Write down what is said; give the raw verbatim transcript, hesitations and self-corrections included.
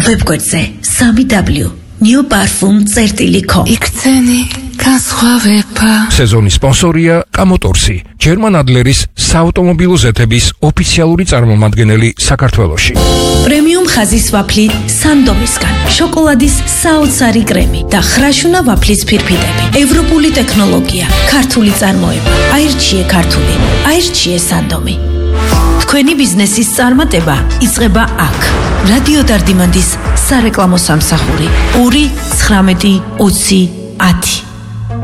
Webგვერდზე www new parfum წერტილი com. იქცენი განსხვავება. სეზონის სპონსორია კამოტორსი, ჯერმან ადლერის საავტომობილო ზეთების ოფიციალური წარმომადგენელი საქართველოში. პრემიუმ ხაზის ვაფლი სანდომისგან, შოკოლადის საოცარი კრემი და ხრაშუნა ვაფლის ფირფიტები. ევროპული ტექნოლოგია, ქართული წარმოება. აირჩიე ქართული, აირჩიე სანდომი. თქვენი ბიზნესის წარმატება იწყება აქ. რადიო დარდიმანდის სარეკლამო სამსახური ორი ცხრამეტი ოცი ათი.